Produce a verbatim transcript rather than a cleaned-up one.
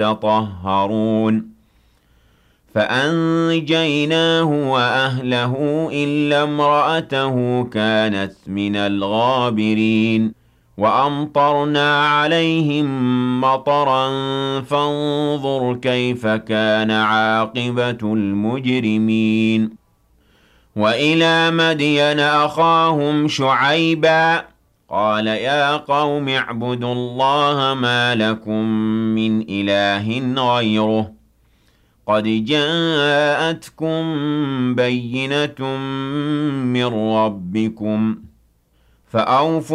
يتطهرون فأنجيناه وأهله إلا امرأته كانت من الغابرين وأمطرنا عليهم مطرا فانظر كيف كان عاقبة المجرمين وإلى مدين أخاهم شعيبا قال يا قوم اعبدوا الله ما لكم من إله غيره قد جاءتكم بينة من ربكم فأوفوا